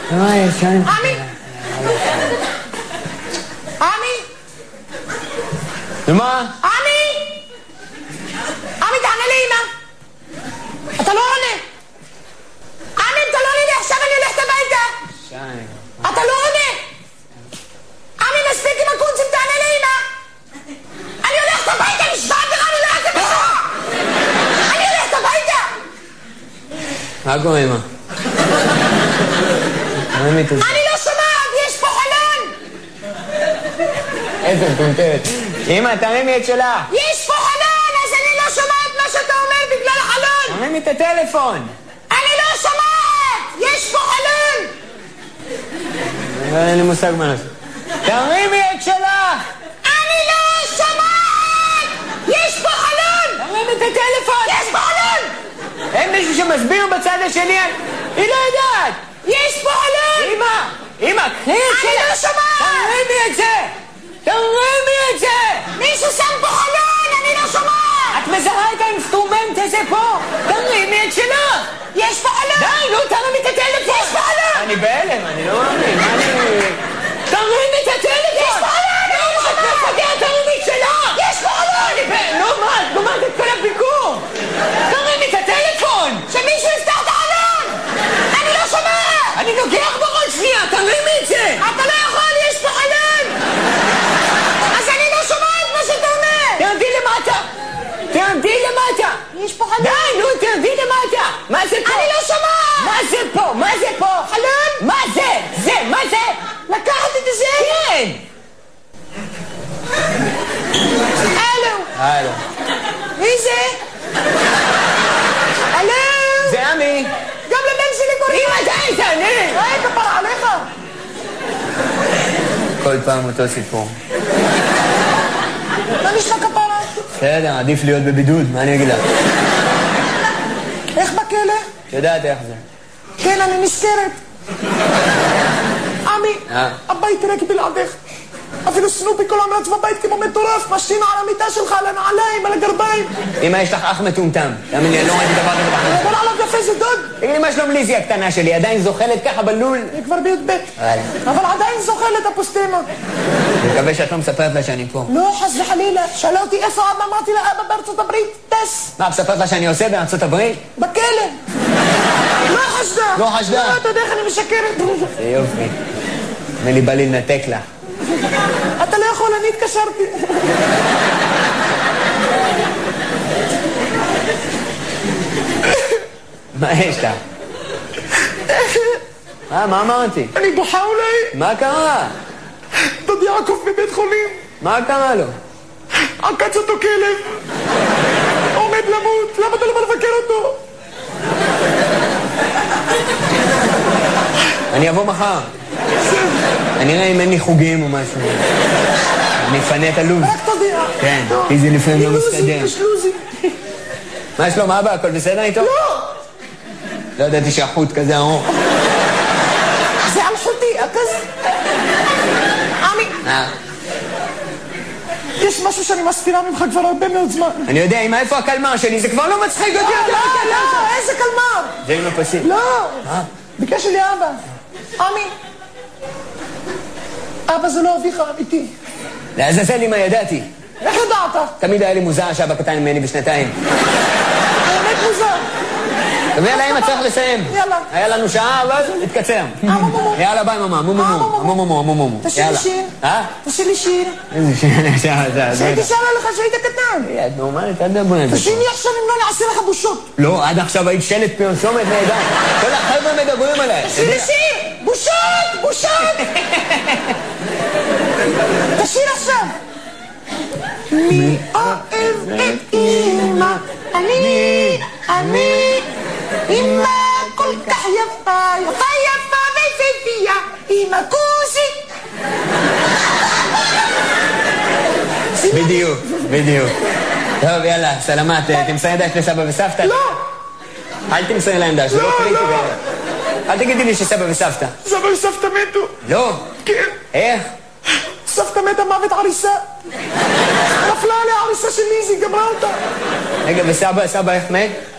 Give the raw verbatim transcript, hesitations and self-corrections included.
מה יש שם? עמי! עמי! ומה? עמי! עמי, תענה לאמא! אתה לא עונה! עמי, אתה לא עונה לי עכשיו, אני הולכת הביתה! שי... אתה לא עונה! עמי, מספיק עם הקונצים, תענה לאמא! אני הולכת הביתה, נשבעת לך, אני הולכת הביתה! אני הולכת הביתה! מה קורה, אמא? אני לא שומעת, יש פה חלון! איזה מטומטמת. אמא, תרימי את שלה. יש פה חלון, אז אני לא שומעת מה שאתה אומר בגלל החלון! תרימי את הטלפון. אני לא שומעת! יש פה חלון! אין לי מושג מה לעשות. תרימי את שלך! אני לא שומעת! יש פה חלון! תרימי את הטלפון! יש פה חלון! אין מישהו שמסביר בצד השני? היא לא יודעת! יש פה חלון! אמא! אמא, קחי את שלך! אני לא שומעת! תרימי את זה! תרימי את זה! מישהו שם פה חלון! אני לא שומעת! את מזהה את האינסטרומנט הזה פה? תרימי את שלך! יש פה חלון! די, נו, תרימי את הטלפון! יש פה חלון! אני בהלם, אני לא מאמין, מה אני... תרימי את הטלפון! יש פה חלון! אני לא את מפגרת, תרימי את שלך! יש פה חלון! אני בהלם, נו מה, את גומרת את כל הביקור! תרימי את הטלפון! שמישהו יפתח את החלון! אני לא שומעת! אני נוגח בראש שנייה, תרימי את זה! אתה לא יכול, יש פה חלון! אז אני לא שומעת מה שאתה אומר! תרדי למטה! תרדי למטה! יש פה חלון! די, נו, תרדי למטה! מה זה פה? אני לא שומעת! מה זה פה? מה זה פה? חלון? מה זה? זה, מה זה? לקחת את זה? כן! הלו! הלו. מי זה? הלו! זה עמי! גם לבן שלי קוראים! אמא, די, תענה! היי, כפרה עליך! כל פעם אותו סיפור. מה נשמע כפרה? בסדר, עדיף להיות בבידוד, מה אני אגיד לך? איך בכלא? את יודעת איך זה. כן, אני נזכרת. עמי, אה? הבית ריק בלעדיך. אפילו סנופי כל המרץ בבית כמו מטורף, משתין על המיטה שלך, על הנעליים, על הגרביים. אמא, יש לך אח מטומטם. תאמין לי, אני לא ראיתי דבר כזה בחיים. אבל עליו יפה זה דוד. תגיד לי, מה שלום ליזי הקטנה שלי? עדיין זוחלת ככה בלול? אני כבר בי"ב. אבל עדיין זוכלת הפוסטמה. אני מקווה שאת לא מספרת לה שאני פה. לא, חס וחלילה. שאלה אותי איפה אבא, אמרתי לה, אבא בארצות הברית, טס. מה, מספרת לה שאני עושה בארצות הברית? בכלא. לא חשדה. לא חשדה. לא, אתה יודע איך אני משקרת. זה יופי. אני בא לי לנתק לה. אתה לא יכול, אני התקשרתי. מה יש לה? מה, מה אמרתי? אני בוכה אולי. מה קרה? דוד יעקב בבית חולים. מה קרה לו? עקץ אותו כלב. עומד למות. למה אתה לא בא לבקר אותו? אני אבוא מחר. אני אראה אם אין לי חוגים או משהו. אני אפנה את הלו"ז. רק תודיע. כן, כי זה לפעמים לא מסתדר. יש לוזי. מה שלום אבא? הכל בסדר איתו? לא! לא ידעתי שהחוט כזה ארוך. זה אלחוטי, כזה. עמי, אה, יש משהו שאני מסתירה ממך כבר הרבה מאוד זמן. אני יודע, אמא, איפה הקלמר שלי? זה כבר לא מצחיק אותי. לא, לא, לא, איזה קלמר. זה עם הפסים. לא, ביקש לי אבא. עמי, אבא זה לא אביך אמיתי. לעזאזל אמא, ידעתי. איך ידעת? תמיד היה לי מוזר שאבא קטן ממני בשנתיים. באמת מוזר. טוב, יאללה, אמא, צריך לסיים. יאללה. היה לנו שעה, אבל התקצר. יאללה, ביי, ממה. מו, מו, מו. מו, מו, מו, מו, מו. תשאיר לי שיר. אה? תשאיר לי שיר. איזה שיר, שעה, שעה. שהייתי שרה לך שהיית קטן. את נורמלית, אל תדברי על זה. תשאיר לי עכשיו אם לא נעשה לך בושות. לא, עד עכשיו היית שלט פרסומת נהדר. כל החבר'ה מדברים עליי. תשאיר לי שיר. בושות, בושות. תשאיר עכשיו. מי אוהב את אמא? אני, אני. אמא כל כך יפה, יפה יפה ויפהפייה. אמא כוסי. בדיוק, בדיוק. טוב, יאללה, סלמת, תמסרי דש לסבא וסבתא? לא. אל תמסרי להם דש, זה לא קריטי. אל תגידי לי שסבא וסבתא. סבא וסבתא מתו. לא. כן. איך? סבתא מתה מוות עריסה. נפלה עליה עריסה של ליזי, גמרה אותה. רגע, וסבא, סבא איך מת?